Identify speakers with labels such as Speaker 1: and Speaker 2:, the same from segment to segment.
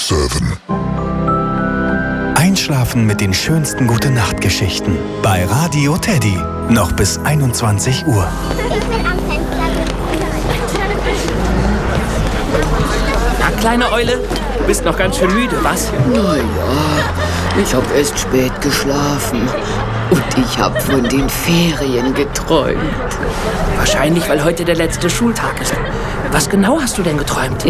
Speaker 1: 7.
Speaker 2: Einschlafen mit den schönsten Gute-Nacht-Geschichten bei Radio Teddy. Noch bis 21 Uhr.
Speaker 3: Ich will am Fenster
Speaker 4: Na, kleine Eule, du bist noch ganz schön müde, was?
Speaker 5: Naja, ich habe erst spät geschlafen. Und ich habe von den Ferien geträumt.
Speaker 4: Wahrscheinlich, weil heute der letzte Schultag ist. Was genau hast du denn geträumt?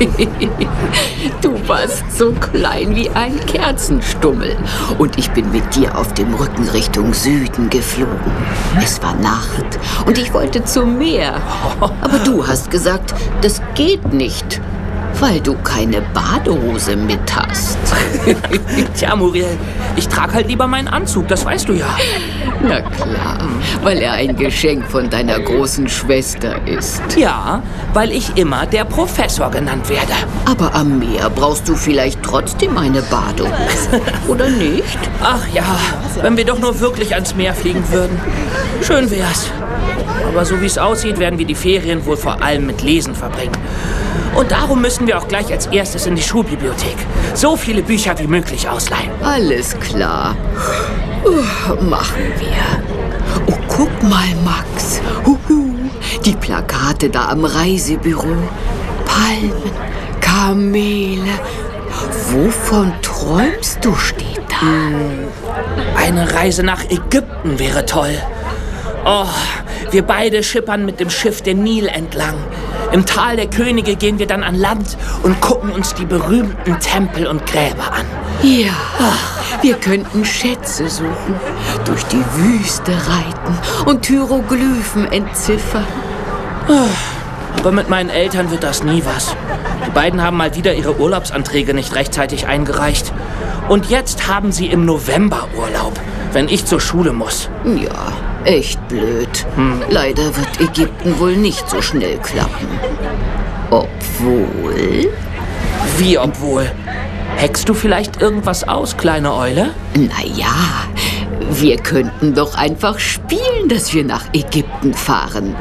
Speaker 5: Du warst so klein wie ein Kerzenstummel. Und ich bin mit dir auf dem Rücken Richtung Süden geflogen. Es war Nacht und ich wollte zum Meer. Aber du hast gesagt, das geht nicht, weil du keine Badehose mit hast.
Speaker 4: Tja, Muriel, ich trage halt lieber meinen Anzug, das weißt du ja.
Speaker 5: Na klar, weil er ein Geschenk von deiner großen Schwester ist.
Speaker 4: Ja, weil ich immer der Professor genannt werde.
Speaker 5: Aber am Meer brauchst du vielleicht trotzdem eine Badehose, oder nicht?
Speaker 4: Ach ja, wenn wir doch nur wirklich ans Meer fliegen würden. Schön wär's. Aber so wie es aussieht, werden wir die Ferien wohl vor allem mit Lesen verbringen. Und darum müssen wir auch gleich als erstes in die Schulbibliothek. So viele Bücher wie möglich ausleihen.
Speaker 5: Alles klar. Machen wir. Oh, guck mal, Max. Die Plakate da am Reisebüro. Palmen, Kamele. Wovon träumst du, steht da.
Speaker 4: Eine Reise nach Ägypten wäre toll. Oh, wir beide schippern mit dem Schiff den Nil entlang. Im Tal der Könige gehen wir dann an Land und gucken uns die berühmten Tempel und Gräber an.
Speaker 5: Ja, wir könnten Schätze suchen, durch die Wüste reiten und Hieroglyphen entziffern.
Speaker 4: Aber mit meinen Eltern wird das nie was. Die beiden haben mal wieder ihre Urlaubsanträge nicht rechtzeitig eingereicht. Und jetzt haben sie im November Urlaub, wenn ich zur Schule muss.
Speaker 5: Ja, echt blöd. Leider wird Ägypten wohl nicht so schnell klappen. Obwohl...
Speaker 4: Wie obwohl? Hackst du vielleicht irgendwas aus, kleine Eule?
Speaker 5: Naja, wir könnten doch einfach spielen, dass wir nach Ägypten fahren.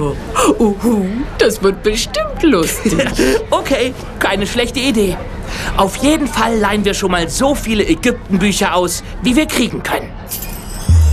Speaker 5: Das wird bestimmt lustig.
Speaker 4: Okay, keine schlechte Idee. Auf jeden Fall leihen wir schon mal so viele Ägyptenbücher aus, wie wir kriegen können.